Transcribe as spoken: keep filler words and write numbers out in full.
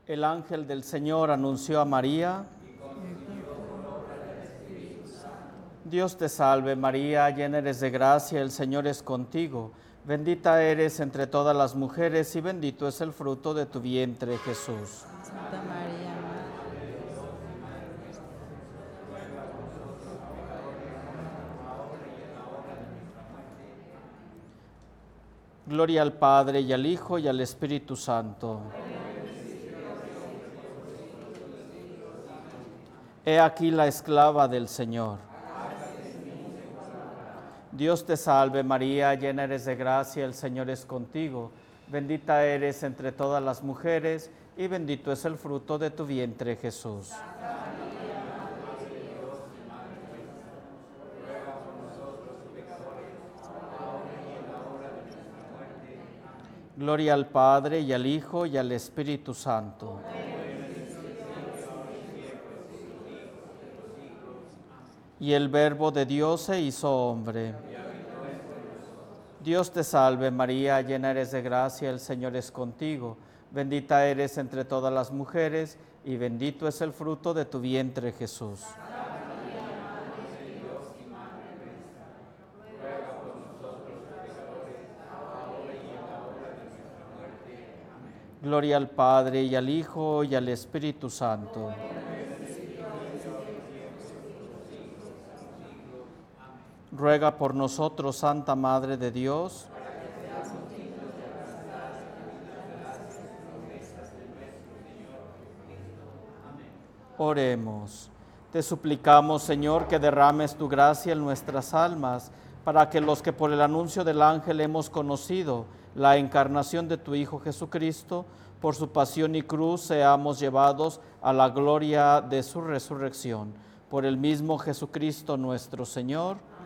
El ángel del Señor anunció a María. Dios te salve María, llena eres de gracia, el Señor es contigo. Bendita eres entre todas las mujeres y bendito es el fruto de tu vientre, Jesús. Santa María, Madre de Dios, Gloria al Padre y al Hijo y al Espíritu Santo. He aquí la esclava del Señor. Dios te salve María, llena eres de gracia, el Señor es contigo. Bendita eres entre todas las mujeres y bendito es el fruto de tu vientre, Jesús. Gloria al Padre y al Hijo y al Espíritu Santo. Y el Verbo de Dios se hizo hombre. Dios te salve María, llena eres de gracia, el Señor es contigo. Bendita eres entre todas las mujeres y bendito es el fruto de tu vientre, Jesús. Gloria al Padre y al Hijo y al Espíritu Santo. Ruega por nosotros, Santa Madre de Dios. Oremos. Te suplicamos, Señor, que derrames tu gracia en nuestras almas, para que los que por el anuncio del ángel hemos conocido la encarnación de tu Hijo Jesucristo, por su pasión y cruz seamos llevados a la gloria de su resurrección. Por el mismo Jesucristo nuestro Señor.